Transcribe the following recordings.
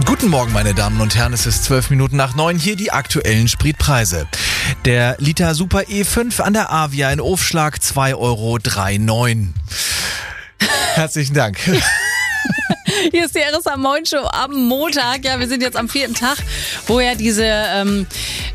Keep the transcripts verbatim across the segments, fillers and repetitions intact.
Guten Morgen, meine Damen und Herren. Es ist zwölf Minuten nach neun. Hier die aktuellen Spritpreise. Der Liter Super E fünf an der Avia in Aufschlag zwei Euro neunundneunzig. Herzlichen Dank. Hier ist die R S A Moin Show am Montag. Ja, wir sind jetzt am vierten Tag, wo ja diese ähm,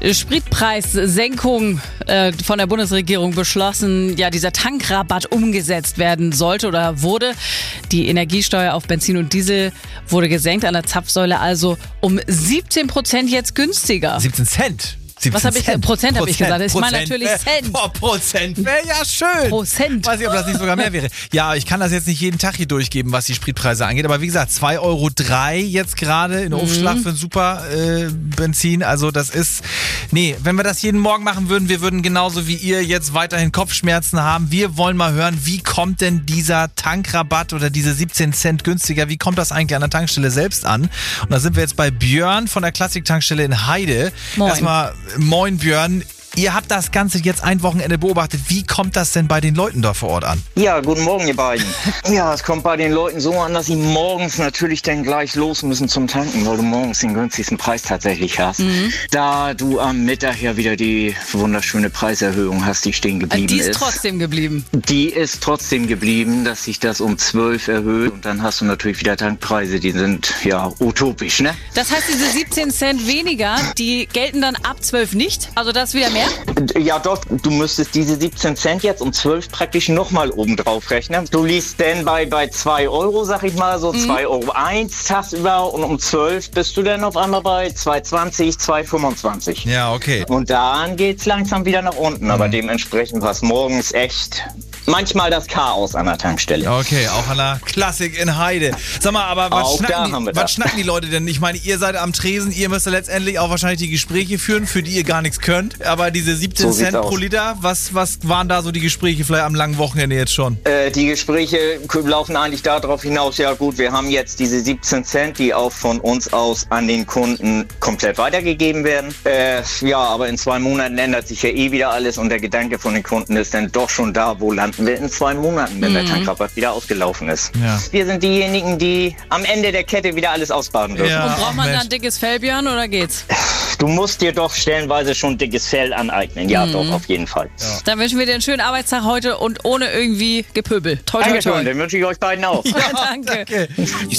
Spritpreissenkung äh, von der Bundesregierung beschlossen, ja, dieser Tankrabatt umgesetzt werden sollte oder wurde. Die Energiesteuer auf Benzin und Diesel wurde gesenkt, an der Zapfsäule also um siebzehn Prozent jetzt günstiger. siebzehn Cent. Was habe ich gesagt? Prozent habe ich gesagt. Ich meine natürlich Cent. Boah, Prozent wäre ja schön. Prozent. Weiß ich, ob das nicht sogar mehr wäre. Ja, ich kann das jetzt nicht jeden Tag hier durchgeben, was die Spritpreise angeht. Aber wie gesagt, zwei Euro drei jetzt gerade in Aufschlag mhm. für ein super äh, Benzin. Also das ist, nee, wenn wir das jeden Morgen machen würden, wir würden genauso wie ihr jetzt weiterhin Kopfschmerzen haben. Wir wollen mal hören, wie kommt denn dieser Tankrabatt oder diese siebzehn Cent günstiger, wie kommt das eigentlich an der Tankstelle selbst an? Und da sind wir jetzt bei Björn von der Klassik-Tankstelle in Heide. Moin. Erstmal moin Björn. Ihr habt das Ganze jetzt ein Wochenende beobachtet. Wie kommt das denn bei den Leuten da vor Ort an? Ja, guten Morgen, ihr beiden. Ja, es kommt bei den Leuten so an, dass sie morgens natürlich dann gleich los müssen zum Tanken, weil du morgens den günstigsten Preis tatsächlich hast. Mhm. Da du am Mittag ja wieder die wunderschöne Preiserhöhung hast, die stehen geblieben ist. Die ist, ist trotzdem geblieben. Die ist trotzdem geblieben, dass sich das um zwölf erhöht. Und dann hast du natürlich wieder Tankpreise, die sind ja utopisch, ne? Das heißt, diese siebzehn Cent weniger, die gelten dann ab zwölf nicht? Also das wieder mehr? Ja doch, du müsstest diese siebzehn Cent jetzt um zwölf praktisch nochmal oben drauf rechnen. Du liegst dann bei, bei zwei Euro, sag ich mal, so mhm. zwei Euro eins tagsüber und um zwölf bist du dann auf einmal bei zwei zwanzig, zwei fünfundzwanzig. Ja, okay. Und dann geht's langsam wieder nach unten, mhm. aber dementsprechend war es morgens echt manchmal das Chaos an der Tankstelle. Okay, auch an der Klassik in Heide. Sag mal, aber was, schnacken die, was schnacken die Leute denn? Ich meine, ihr seid am Tresen, ihr müsst letztendlich auch wahrscheinlich die Gespräche führen, für die ihr gar nichts könnt. Aber diese siebzehn Cent pro Liter, was, was waren da so die Gespräche vielleicht am langen Wochenende jetzt schon? Äh, die Gespräche laufen eigentlich darauf hinaus, ja gut, wir haben jetzt diese siebzehn Cent, die auch von uns aus an den Kunden komplett weitergegeben werden. Äh, ja, aber in zwei Monaten ändert sich ja eh wieder alles und der Gedanke von den Kunden ist dann doch schon da, wo landen wir in zwei Monaten, wenn mhm. der Tankrabatt wieder ausgelaufen ist. Ja. Wir sind diejenigen, die am Ende der Kette wieder alles ausbaden dürfen. Ja, und braucht man dann dickes Fell, Björn, oder geht's? Du musst dir doch stellenweise schon dickes Fell aneignen. Ja, mhm. doch, auf jeden Fall. Ja. Dann wünschen wir dir einen schönen Arbeitstag heute und ohne irgendwie Gepöbel. Toi, toi, toi. Dann wünsche ich euch beiden auch. Ja, danke. danke.